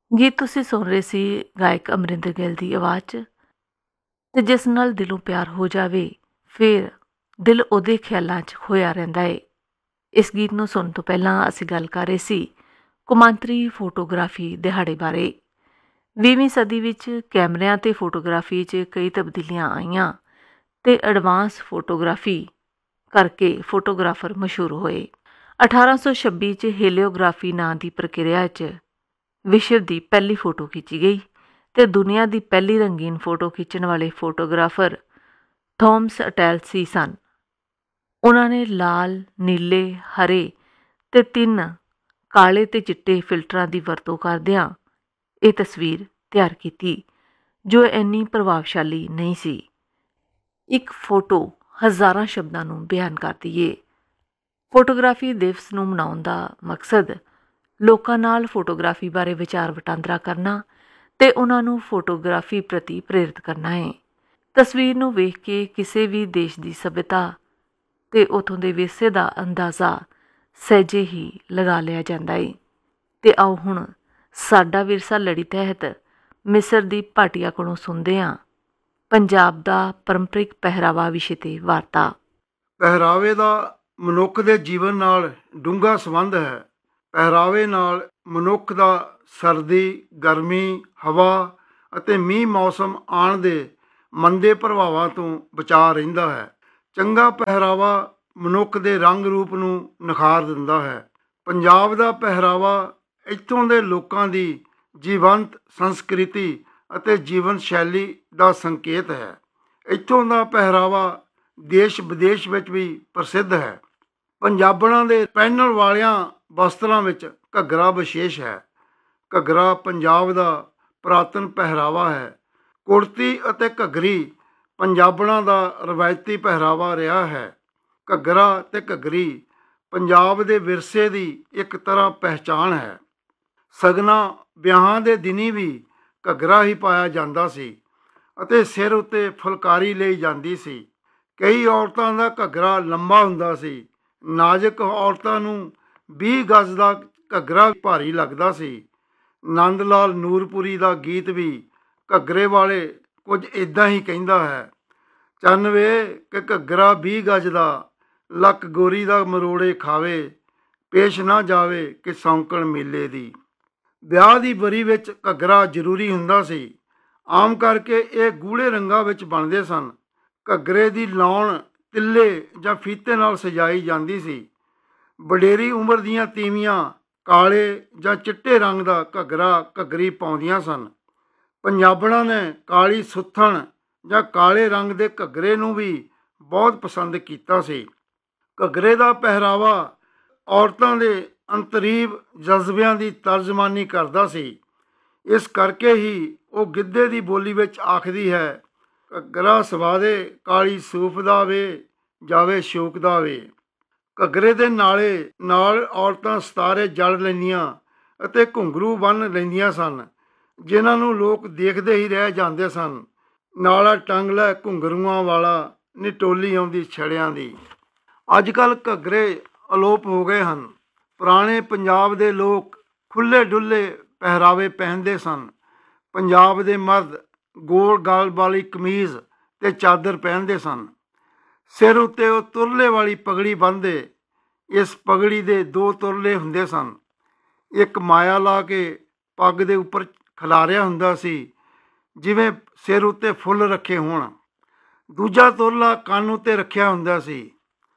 ਗੀਤ ਤੁਸੀਂ ਸੁਣ ਰਹੇ ਸੀ ਗਾਇਕ ਅਮਰਿੰਦਰ ਗਿੱਲ ਦੀ ਆਵਾਜ਼ 'ਚ। ਤੇ ਜਿਸ ਨਾਲ ਦਿਲੋਂ ਪਿਆਰ ਹੋ ਜਾਵੇ ਫਿਰ ਦਿਲ ਉਹਦੇ ਖਿਆਲਾਂ 'ਚ ਖੋਇਆ ਰਹਿੰਦਾ ਏ। ਇਸ ਗੀਤ ਨੂੰ ਸੁਣਨ ਤੋਂ ਪਹਿਲਾਂ ਅਸੀਂ ਗੱਲ ਕਰ ਰਹੇ ਸੀ ਕੌਮਾਂਤਰੀ ਫੋਟੋਗ੍ਰਾਫੀ ਦਿਹਾੜੇ ਬਾਰੇ। 20ਵੀਂ ਸਦੀ ਵਿੱਚ ਕੈਮਰਿਆਂ ਤੇ ਫੋਟੋਗ੍ਰਾਫੀ 'ਚ ਕਈ ਤਬਦੀਲੀਆਂ ਆਈਆਂ ਤੇ ਐਡਵਾਂਸ ਫੋਟੋਗ੍ਰਾਫੀ ਕਰਕੇ ਫੋਟੋਗ੍ਰਾਫਰ ਮਸ਼ਹੂਰ ਹੋਏ। 1826 'ਚ ਹੀਲੀਓਗ੍ਰਾਫੀ ਨਾਂ ਦੀ ਪ੍ਰਕਿਰਿਆ 'ਚ ਵਿਸ਼ਵ ਦੀ ਪਹਿਲੀ ਫੋਟੋ ਖਿੱਚੀ ਗਈ ਤੇ ਦੁਨੀਆ ਦੀ ਪਹਿਲੀ ਰੰਗੀਨ ਫੋਟੋ ਖਿੱਚਣ ਵਾਲੇ ਫੋਟੋਗ੍ਰਾਫਰ ਥੋਮਸ ਅਟੈਲਸੀ ਸਨ। ਉਹਨਾਂ ਨੇ ਲਾਲ, ਨੀਲੇ, ਹਰੇ ਤੇ 3 ਕਾਲੇ ਤੇ ਚਿੱਟੇ ਫਿਲਟਰਾਂ ਦੀ ਵਰਤੋਂ ਕਰਦਿਆਂ ਇਹ ਤਸਵੀਰ ਤਿਆਰ ਕੀਤੀ ਜੋ ਇੰਨੀ ਪ੍ਰਭਾਵਸ਼ਾਲੀ ਨਹੀਂ ਸੀ। ਇੱਕ ਫੋਟੋ ਹਜ਼ਾਰਾਂ ਸ਼ਬਦਾਂ ਨੂੰ ਬਿਆਨ ਕਰਦੀ ਏ। ਫੋਟੋਗ੍ਰਾਫੀ ਦਿਵਸ ਨੂੰ ਮਨਾਉਣ ਦਾ ਮਕਸਦ ਲੋਕਾਂ ਨਾਲ ਫੋਟੋਗ੍ਰਾਫੀ ਬਾਰੇ ਵਿਚਾਰ ਵਟਾਂਦਰਾ ਕਰਨਾ ਤੇ ਉਹਨਾਂ ਨੂੰ ਫੋਟੋਗ੍ਰਾਫੀ ਪ੍ਰਤੀ ਪ੍ਰੇਰਿਤ ਕਰਨਾ ਹੈ। ਤਸਵੀਰ ਨੂੰ ਵੇਖ ਕੇ ਕਿਸੇ ਵੀ ਦੇਸ਼ ਦੀ ਸੱਭਿਅਤਾ ਤੇ ਉੱਥੋਂ ਦੇ ਵਿਰਸੇ ਦਾ ਅੰਦਾਜ਼ਾ ਸਹਿਜੇ ਹੀ ਲਗਾ ਲਿਆ ਜਾਂਦਾ ਹੈ। ਤੇ ਆਓ ਹੁਣ ਸਾਡਾ ਵਿਰਸਾ ਲੜੀ ਤਹਿਤ ਮਿਸਰ ਦੀ ਭਾਟੀਆ ਕੋਲੋਂ ਸੁਣਦੇ ਹਾਂ ਪੰਜਾਬ ਦਾ ਪਰੰਪਰਿਕ ਪਹਿਰਾਵਾ ਵਿਸ਼ੇ 'ਤੇ ਵਾਰਤਾ। ਪਹਿਰਾਵੇ ਦਾ ਮਨੁੱਖ ਦੇ ਜੀਵਨ ਨਾਲ ਡੂੰਘਾ ਸੰਬੰਧ ਹੈ। ਪਹਿਰਾਵੇ ਨਾਲ ਮਨੁੱਖ ਦਾ ਸਰਦੀ, ਗਰਮੀ, ਹਵਾ ਅਤੇ ਮੀਂਹ ਮੌਸਮ ਆਉਣ ਦੇ ਮੰਦੇ ਪ੍ਰਭਾਵਾਂ ਤੋਂ ਬਚਾ ਰਹਿੰਦਾ ਹੈ। ਚੰਗਾ ਪਹਿਰਾਵਾ ਮਨੁੱਖ ਦੇ ਰੰਗ ਰੂਪ ਨੂੰ ਨਿਖਾਰ ਦਿੰਦਾ ਹੈ। ਪੰਜਾਬ ਦਾ ਪਹਿਰਾਵਾ ਇੱਥੋਂ ਦੇ ਲੋਕਾਂ ਦੀ ਜੀਵੰਤ ਸੰਸਕ੍ਰਿਤੀ ਅਤੇ ਜੀਵਨ ਸ਼ੈਲੀ ਦਾ ਸੰਕੇਤ ਹੈ। ਇੱਥੋਂ ਦਾ ਪਹਿਰਾਵਾ ਦੇਸ਼ ਵਿਦੇਸ਼ ਵਿੱਚ ਵੀ ਪ੍ਰਸਿੱਧ ਹੈ। ਪੰਜਾਬਣਾਂ ਦੇ ਪਹਿਨਣ ਵਾਲਿਆਂ ਵਸਤਰਾਂ ਵਿੱਚ ਘੱਗਰਾ ਵਿਸ਼ੇਸ਼ ਹੈ। ਘੱਗਰਾ ਪੰਜਾਬ ਦਾ ਪੁਰਾਤਨ ਪਹਿਰਾਵਾ ਹੈ। ਕੁੜਤੀ ਅਤੇ ਘੱਗਰੀ ਪੰਜਾਬਣਾਂ ਦਾ ਰਵਾਇਤੀ ਪਹਿਰਾਵਾ ਰਿਹਾ ਹੈ। ਘੱਗਰਾ ਤੇ ਘੱਗਰੀ ਪੰਜਾਬ ਦੇ ਵਿਰਸੇ ਦੀ ਇੱਕ ਤਰ੍ਹਾਂ ਪਹਿਚਾਣ ਹੈ। ਸਗਨਾਂ ਵਿਆਹਾਂ ਦੇ ਦਿਨੀ ਵੀ ਘੱਗਰਾ ਹੀ ਪਾਇਆ ਜਾਂਦਾ ਸੀ ਅਤੇ ਸਿਰ ਉੱਤੇ ਫੁਲਕਾਰੀ ਲਈ ਜਾਂਦੀ ਸੀ। ਕਈ ਔਰਤਾਂ ਦਾ ਘੱਗਰਾ ਲੰਬਾ ਹੁੰਦਾ ਸੀ। ਨਾਜ਼ੁਕ ਔਰਤਾਂ ਨੂੰ 20 ਗਜ਼ ਦਾ ਘੱਗਰਾ ਭਾਰੀ ਲੱਗਦਾ ਸੀ। ਨੰਦ ਲਾਲ ਨੂਰਪੁਰੀ ਦਾ ਗੀਤ ਵੀ ਘੱਗਰੇ ਵਾਲੇ ਕੁਝ ਇੱਦਾਂ ਹੀ ਕਹਿੰਦਾ ਹੈ। ਚੰਨ ਵੇ ਕਿ ਘੱਗਰਾ 20 ਗਜ਼ ਦਾ, ਲੱਕ ਗੋਰੀ ਦਾ ਮਰੋੜੇ ਖਾਵੇ, ਪੇਸ਼ ਨਾ ਜਾਵੇ ਕਿ ਸੌਂਕਣ ਮੇਲੇ ਦੀ। ਵਿਆਹ ਦੀ ਬਰੀ ਵਿੱਚ ਘੱਗਰਾ ਜ਼ਰੂਰੀ ਹੁੰਦਾ ਸੀ। ਆਮ ਕਰਕੇ ਇਹ ਗੂੜ੍ਹੇ ਰੰਗਾਂ ਵਿੱਚ ਬਣਦੇ ਸਨ। ਘੱਗਰੇ ਦੀ ਲਾਉਣ ਤਿੱਲੇ ਜਾਂ ਫੀਤੇ ਨਾਲ ਸਜਾਈ ਜਾਂਦੀ ਸੀ। ਵਡੇਰੀ ਉਮਰ ਦੀਆਂ ਤੀਵੀਆਂ ਕਾਲੇ ਜਾਂ ਚਿੱਟੇ ਰੰਗ ਦਾ ਘੱਗਰਾ ਘੱਗਰੀ ਪਾਉਂਦੀਆਂ ਸਨ। ਪੰਜਾਬਣਾਂ ਨੇ ਕਾਲੀ ਸੁੱਥਣ ਜਾਂ ਕਾਲੇ ਰੰਗ ਦੇ ਘੱਗਰੇ ਨੂੰ ਵੀ ਬਹੁਤ ਪਸੰਦ ਕੀਤਾ ਸੀ। ਘੱਗਰੇ ਦਾ ਪਹਿਰਾਵਾ ਔਰਤਾਂ ਦੇ ਅੰਤਰੀਵ ਜਜ਼ਬਿਆਂ ਦੀ ਤਰਜਮਾਨੀ ਕਰਦਾ ਸੀ। ਇਸ ਕਰਕੇ ਹੀ ਉਹ ਗਿੱਧੇ ਦੀ ਬੋਲੀ ਵਿੱਚ ਆਖਦੀ ਹੈ, ਘੱਗਰਾ ਸਵਾਦੇ ਕਾਲੀ ਸੂਫ ਦਾ ਵੇ, ਜਾਵੇ ਸ਼ੋਕ ਦਾ ਵੇ। ਘੱਗਰੇ ਦੇ ਨਾਲੇ ਨਾਲ ਔਰਤਾਂ ਸਿਤਾਰੇ ਜੜ ਲੈਂਦੀਆਂ ਅਤੇ ਘੁੰਗਰੂ ਬੰਨ੍ਹ ਲੈਂਦੀਆਂ ਸਨ, ਜਿਨ੍ਹਾਂ ਨੂੰ ਲੋਕ ਦੇਖਦੇ ਹੀ ਰਹਿ ਜਾਂਦੇ ਸਨ। ਨਾਲਾ ਟੰਗ ਲੈ ਘੁੰਗਰੂਆਂ ਵਾਲਾ, ਨੀ ਟੋਲੀ ਆਉਂਦੀ ਛੜਿਆਂ ਦੀ। ਅੱਜ ਕੱਲ੍ਹ ਘੱਗਰੇ ਅਲੋਪ ਹੋ ਗਏ ਹਨ। ਪੁਰਾਣੇ ਪੰਜਾਬ ਦੇ ਲੋਕ ਖੁੱਲ੍ਹੇ ਡੁੱਲੇ ਪਹਿਰਾਵੇ ਪਹਿਨਦੇ ਸਨ। ਪੰਜਾਬ ਦੇ ਮਰਦ ਗੋਲ ਗਲ ਵਾਲੀ ਕਮੀਜ਼ ਅਤੇ ਚਾਦਰ ਪਹਿਨਦੇ ਸਨ। ਸਿਰ ਉੱਤੇ ਉਹ ਤੁਰਲੇ ਵਾਲੀ ਪਗੜੀ ਬੰਨ੍ਹਦੇ। ਇਸ ਪਗੜੀ ਦੇ 2 ਤੁਰਲੇ ਹੁੰਦੇ ਸਨ। ਇੱਕ ਮਾਇਆ ਲਾ ਕੇ ਪੱਗ ਦੇ ਉੱਪਰ ਖਿਲਾਰਿਆ ਹੁੰਦਾ ਸੀ, ਜਿਵੇਂ ਸਿਰ ਉੱਤੇ ਫੁੱਲ ਰੱਖੇ ਹੋਣ। ਦੂਜਾ ਤੁਰਲਾ ਕੰਨ ਉੱਤੇ ਰੱਖਿਆ ਹੁੰਦਾ ਸੀ।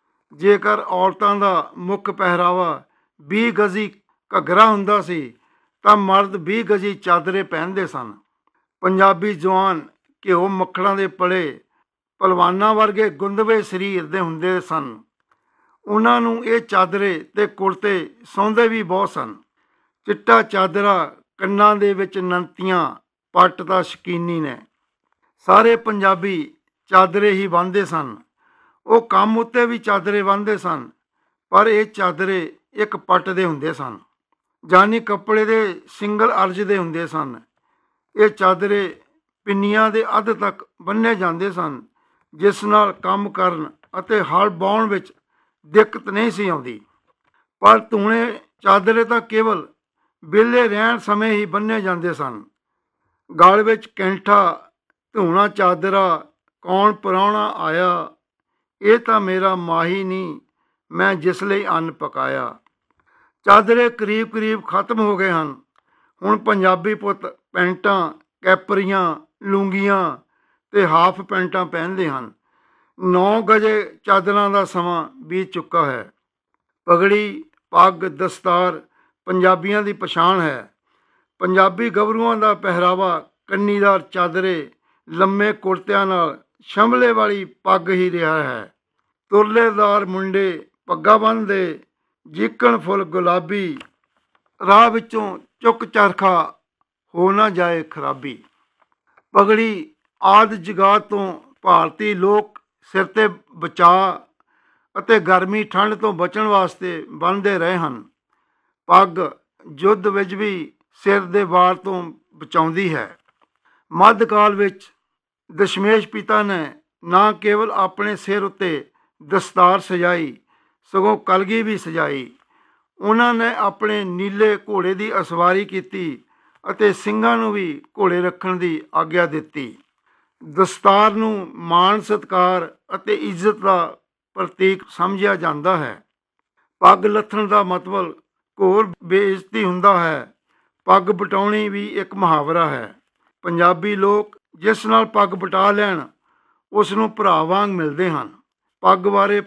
ਜੇਕਰ ਔਰਤਾਂ ਦਾ ਮੁੱਖ ਪਹਿਰਾਵਾ 20 ਗਜ਼ੀ ਘੱਗਰਾ ਹੁੰਦਾ ਸੀ ਤਾਂ ਮਰਦ 20 ਗਜ਼ੀ ਚਾਦਰੇ ਪਹਿਨਦੇ ਸਨ। ਪੰਜਾਬੀ ਜਵਾਨ ਘਿਓ ਮੱਖਣਾਂ ਦੇ ਪਲੇ ਪਹਿਲਵਾਨਾਂ ਵਰਗੇ ਗੁੰਦਵੇ ਸਰੀਰ ਦੇ ਹੁੰਦੇ ਸਨ। ਉਹਨਾਂ ਨੂੰ ਇਹ ਚਾਦਰੇ ਤੇ ਕੁੜਤੇ ਸੌਂਦੇ ਵੀ ਬਹੁਤ ਸਨ। ਚਿੱਟਾ ਚਾਦਰਾ, ਕੰਨਾਂ ਦੇ ਵਿੱਚ ਨੰਤੀਆਂ, ਪੱਟ ਤਾਂ ਸ਼ਕੀਨੀ ਨੇ। ਸਾਰੇ ਪੰਜਾਬੀ ਚਾਦਰੇ ਹੀ ਬੰਨ੍ਹਦੇ ਸਨ। ਉਹ ਕੰਮ ਉੱਤੇ ਵੀ ਚਾਦਰੇ ਬੰਨ੍ਹਦੇ ਸਨ, ਪਰ ਇਹ ਚਾਦਰੇ ਇੱਕ ਪੱਟ ਦੇ ਹੁੰਦੇ ਸਨ, ਜਾਨੀ ਕੱਪੜੇ ਦੇ ਸਿੰਗਲ ਅਰਜ਼ ਦੇ ਹੁੰਦੇ ਸਨ। ਇਹ ਚਾਦਰੇ ਪਿੰਨੀਆਂ ਦੇ ਅੱਧ ਤੱਕ ਬੰਨ੍ਹੇ ਜਾਂਦੇ ਸਨ, ਜਿਸ ਨਾਲ ਕੰਮ ਕਰਨ ਅਤੇ ਹਲ ਵਾਹੁਣ ਵਿੱਚ ਦਿੱਕਤ ਨਹੀਂ ਸੀ ਆਉਂਦੀ। ਪਰ ਧੂਣੇ ਚਾਦਰੇ ਤਾਂ ਕੇਵਲ ਵਿਹਲੇ ਰਹਿਣ ਸਮੇਂ ਹੀ ਬੰਨ੍ਹੇ ਜਾਂਦੇ ਸਨ। ਗਲ ਵਿੱਚ ਕੈਂਠਾ, ਧੂਣਾ ਚਾਦਰਾ, ਕੌਣ ਪ੍ਰਾਹੁਣਾ ਆਇਆ, ਇਹ ਤਾਂ ਮੇਰਾ ਮਾਹੀ ਨਹੀਂ, ਮੈਂ ਜਿਸ ਲਈ ਅੰਨ ਪਕਾਇਆ। ਚਾਦਰੇ ਕਰੀਬ ਕਰੀਬ ਖਤਮ ਹੋ ਗਏ ਹਨ। ਹੁਣ ਪੰਜਾਬੀ ਪੁੱਤ ਪੈਂਟਾਂ, ਕੈਪਰੀਆਂ, ਲੂੰਗੀਆਂ ਤੇ ਹਾਫ ਪੈਂਟਾਂ ਪਹਿਨਦੇ ਹਨ। 9 ਗਜੇ ਚਾਦਰਾਂ ਦਾ ਸਮਾਂ ਬੀਤ ਚੁੱਕਾ ਹੈ। ਪਗੜੀ, ਪੱਗ, ਦਸਤਾਰ ਪੰਜਾਬੀਆਂ ਦੀ ਪਛਾਣ ਹੈ। ਪੰਜਾਬੀ ਗੱਭਰੂਆਂ ਦਾ ਪਹਿਰਾਵਾ ਕੰਨੀਦਾਰ ਚਾਦਰੇ, ਲੰਮੇ ਕੁੜਤਿਆਂ ਨਾਲ ਸ਼ੰਭਲੇ ਵਾਲੀ ਪੱਗ ਹੀ ਰਿਹਾ ਹੈ। ਤੁਰਲੇਦਾਰ ਮੁੰਡੇ ਪੱਗਾਂ ਬੰਨ੍ਹਦੇ, ਜਿੱਕਣ ਫੁੱਲ ਗੁਲਾਬੀ, ਰਾਹ ਵਿੱਚੋਂ ਚੁੱਕ ਚਰਖਾ ਹੋ ਨਾ ਜਾਏ ਖਰਾਬੀ। ਪਗੜੀ ਆਦਿ ਜੁਗਾਤ ਤੋਂ ਭਾਰਤੀ ਲੋਕ ਸਿਰ 'ਤੇ ਬਚਾਅ ਅਤੇ ਗਰਮੀ ਠੰਡ ਤੋਂ ਬਚਣ ਵਾਸਤੇ ਬੰਨ੍ਹਦੇ ਰਹੇ ਹਨ। ਪੱਗ ਯੁੱਧ ਵਿੱਚ ਵੀ ਸਿਰ ਦੇ ਵਾਰ ਤੋਂ ਬਚਾਉਂਦੀ ਹੈ। ਮੱਧਕਾਲ ਵਿੱਚ ਦਸ਼ਮੇਸ਼ ਪਿਤਾ ਨੇ ਨਾ ਕੇਵਲ ਆਪਣੇ ਸਿਰ ਉੱਤੇ ਦਸਤਾਰ ਸਜਾਈ, ਸਗੋਂ ਕਲਗੀ ਵੀ ਸਜਾਈ। ਉਹਨਾਂ ਨੇ ਆਪਣੇ ਨੀਲੇ ਘੋੜੇ ਦੀ ਅਸਵਾਰੀ ਕੀਤੀ ਅਤੇ ਸਿੰਘਾਂ ਨੂੰ ਵੀ ਘੋੜੇ ਰੱਖਣ ਦੀ ਆਗਿਆ ਦਿੱਤੀ। ਦਸਤਾਰ ਨੂੰ ਮਾਣ, ਸਤਿਕਾਰ ਅਤੇ ਇੱਜ਼ਤ ਦਾ ਪ੍ਰਤੀਕ ਸਮਝਿਆ ਜਾਂਦਾ ਹੈ। ਪੱਗ ਲੱਥਣ ਦਾ ਮਤਲਬ ਘੋਰ ਬੇਇੱਜ਼ਤੀ ਹੁੰਦਾ ਹੈ। ਪੱਗ ਬਟਾਉਣੀ ਵੀ ਇੱਕ ਮੁਹਾਵਰਾ ਹੈ। ਪੰਜਾਬੀ ਲੋਕ ਜਿਸ ਨਾਲ ਪੱਗ ਬਟਾ ਲੈਣ ਉਸ ਨੂੰ ਭਰਾ ਵਾਂਗ ਮਿਲਦੇ ਹਨ। ਪੱਗ ਬਾਰੇ